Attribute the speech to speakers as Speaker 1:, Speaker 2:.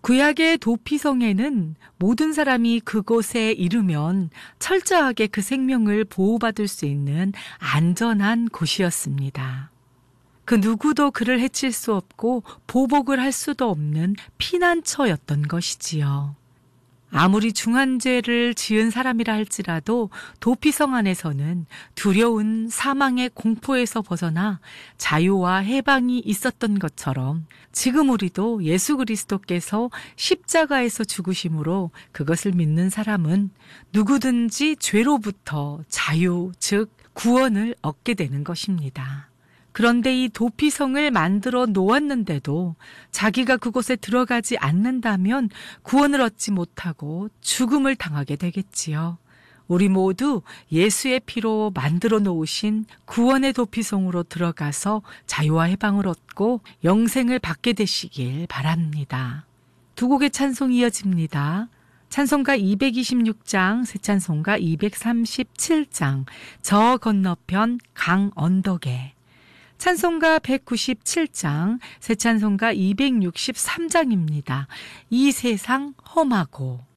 Speaker 1: 구약의 도피성에는 모든 사람이 그곳에 이르면 철저하게 그 생명을 보호받을 수 있는 안전한 곳이었습니다. 그 누구도 그를 해칠 수 없고 보복을 할 수도 없는 피난처였던 것이지요. 아무리 중한 죄를 지은 사람이라 할지라도 도피성 안에서는 두려운 사망의 공포에서 벗어나 자유와 해방이 있었던 것처럼 지금 우리도 예수 그리스도께서 십자가에서 죽으심으로 그것을 믿는 사람은 누구든지 죄로부터 자유, 즉 구원을 얻게 되는 것입니다. 그런데 이 도피성을 만들어 놓았는데도 자기가 그곳에 들어가지 않는다면 구원을 얻지 못하고 죽음을 당하게 되겠지요. 우리 모두 예수의 피로 만들어 놓으신 구원의 도피성으로 들어가서 자유와 해방을 얻고 영생을 받게 되시길 바랍니다. 두 곡의 찬송 이어집니다. 찬송가 226장, 새 찬송가 237장, 저 건너편 강 언덕에, 찬송가 197장, 새 찬송가 263장입니다. 이 세상 험하고.